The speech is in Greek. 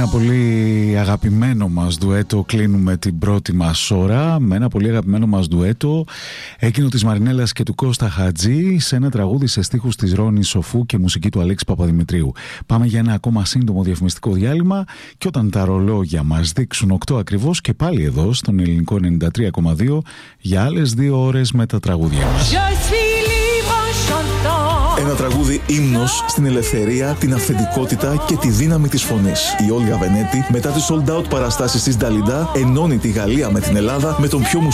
ένα πολύ αγαπημένο μας ντουέτο κλείνουμε την πρώτη μας ώρα. Με ένα πολύ αγαπημένο μας ντουέτο, εκείνο της Μαρινέλας και του Κώστα Χατζή, σε ένα τραγούδι σε στίχους της Ρόνης Σοφού και μουσική του Αλέξη Παπαδημητρίου. Πάμε για ένα ακόμα σύντομο διαφημιστικό διάλειμμα και όταν τα ρολόγια μας δείξουν 8 ακριβώς, και πάλι εδώ στον Ελληνικό 93,2 για άλλες 2 ώρες με τα τραγούδια μας. Ένα τραγούδι ύμνος στην ελευθερία, την αυθεντικότητα και τη δύναμη της φωνής. Η Όλγα Βενέτη, μετά τις sold out παραστάσεις της Νταλιντά, ενώνει τη Γαλλία με την Ελλάδα με τον πιο